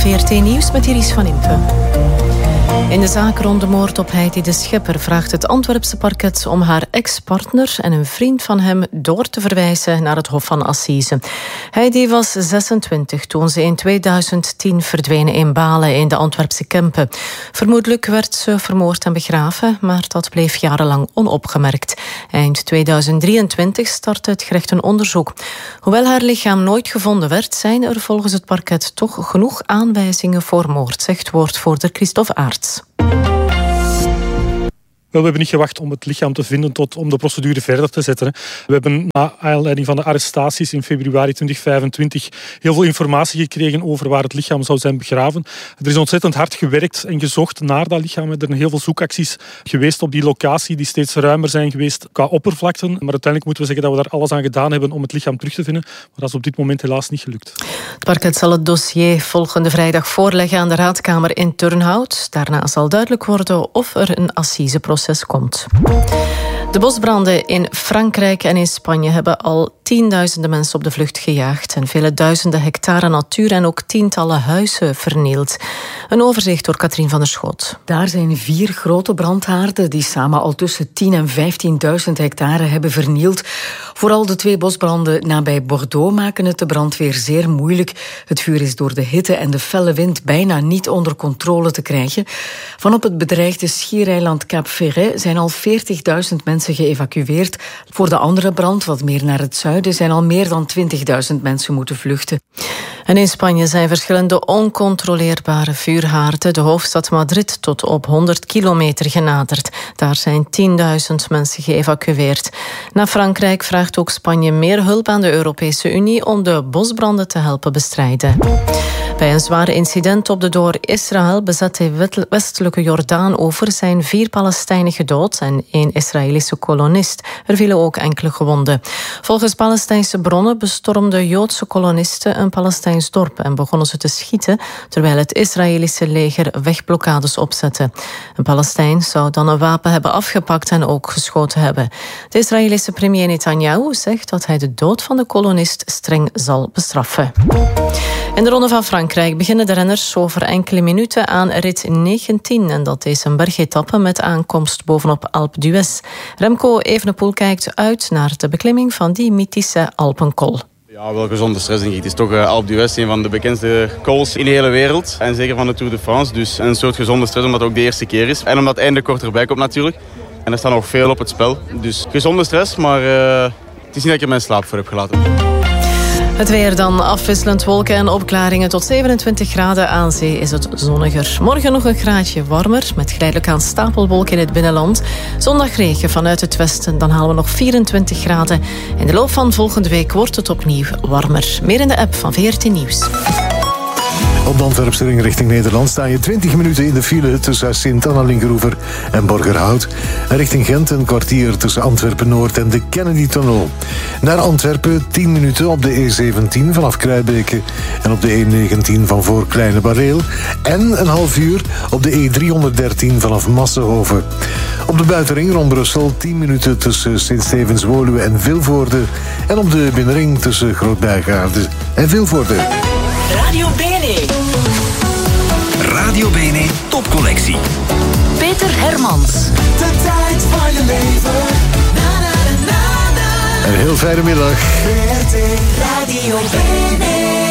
VRT Nieuws met Iris van Impe. In de zaak rond de moord op Heidi de Schepper vraagt het Antwerpse parket om haar ex-partner en een vriend van hem door te verwijzen naar het Hof van Assise. Heidi was 26 toen ze in 2010 verdween in Balen in de Antwerpse Kempen. Vermoedelijk werd ze vermoord en begraven, maar dat bleef jarenlang onopgemerkt. Eind 2023 startte het gerecht een onderzoek. Hoewel haar lichaam nooit gevonden werd, zijn er volgens het parket toch genoeg aanwijzingen voor moord, zegt woordvoerder Christophe Aerts. We hebben niet gewacht om het lichaam te vinden om de procedure verder te zetten. We hebben na aanleiding van de arrestaties in februari 2025 heel veel informatie gekregen over waar het lichaam zou zijn begraven. Er is ontzettend hard gewerkt en gezocht naar dat lichaam. Er zijn heel veel zoekacties geweest op die locatie die steeds ruimer zijn geweest qua oppervlakten. Maar uiteindelijk moeten we zeggen dat we daar alles aan gedaan hebben om het lichaam terug te vinden. Maar dat is op dit moment helaas niet gelukt. Het parket zal het dossier volgende vrijdag voorleggen aan de Raadkamer in Turnhout. Daarna zal duidelijk worden of er een assiseproces komt. De bosbranden in Frankrijk en in Spanje hebben al tienduizenden mensen op de vlucht gejaagd en vele duizenden hectare natuur en ook tientallen huizen vernield. Een overzicht door Katrien van der Schoot. Daar zijn 4 grote brandhaarden die samen al tussen 10.000 en 15.000 hectare hebben vernield. Vooral de 2 bosbranden nabij Bordeaux maken het de brandweer zeer moeilijk. Het vuur is door de hitte en de felle wind bijna niet onder controle te krijgen. Van op het bedreigde schiereiland Cap Ferret zijn al 40.000 mensen geëvacueerd. Voor de andere brand, wat meer naar het zuiden, zijn al meer dan 20.000 mensen moeten vluchten. En in Spanje zijn verschillende oncontroleerbare vuurhaarden de hoofdstad Madrid tot op 100 kilometer genaderd. Daar zijn 10.000 mensen geëvacueerd. Na Frankrijk vraagt ook Spanje meer hulp aan de Europese Unie om de bosbranden te helpen bestrijden. Bij een zware incident op de door Israël bezette westelijke Jordaan-oever zijn 4 Palestijnen gedood en 1 Israëlische kolonist. Er vielen ook enkele gewonden. Volgens Palestijnse bronnen bestormden Joodse kolonisten een Palestijns dorp en begonnen ze te schieten, terwijl het Israëlische leger wegblokkades opzette. Een Palestijn zou dan een wapen hebben afgepakt en ook geschoten hebben. De Israëlische premier Netanyahu zegt dat hij de dood van de kolonist streng zal bestraffen. In de Ronde van Frankrijk beginnen de renners over enkele minuten aan rit 19. En dat is een bergetappe met aankomst bovenop Alpe d'Huez. Remco Evenepoel kijkt uit naar de beklimming van die mythische Alpenkol. Ja, wel gezonde stress denk ik. Het is toch Alpe d'Huez, een van de bekendste cols in de hele wereld. En zeker van de Tour de France. Dus een soort gezonde stress omdat het ook de eerste keer is. En omdat het einde kort erbij komt natuurlijk. En er staat nog veel op het spel. Dus gezonde stress, maar het is niet dat ik er mijn slaap voor heb gelaten. Het weer dan, afwisselend wolken en opklaringen tot 27 graden. Aan zee is het zonniger. Morgen nog een graadje warmer, met geleidelijk aan stapelwolken in het binnenland. Zondag regen vanuit het westen, dan halen we nog 24 graden. In de loop van volgende week wordt het opnieuw warmer. Meer in de app van VRT Nieuws. Op de Antwerpse ring richting Nederland sta je 20 minuten in de file tussen Sint-Anna-Lingeroever en Borgerhout. En richting Gent een kwartier tussen Antwerpen-Noord en de Kennedy-tunnel. Naar Antwerpen 10 minuten op de E17 vanaf Kruibeke en op de E19 van voor Kleine Bareel. En een half uur op de E313 vanaf Massenhoven. Op de buitenring rond Brussel 10 minuten tussen Sint-Stevens-Woluwe en Vilvoorde. En op de binnenring tussen Groot-Bijgaarde en Vilvoorde. Radio Bene. Radio Bene topcollectie. Peter Hermans. De tijd van je leven. Na, na, na, na, na. Een heel fijne middag. Radio Bene.